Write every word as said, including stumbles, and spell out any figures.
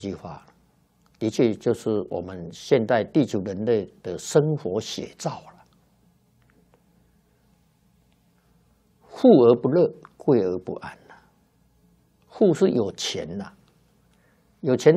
这句话的确就是我们现代地球人类的生活写照了。富而不乐，贵而不安呐。富是有钱呐，有钱。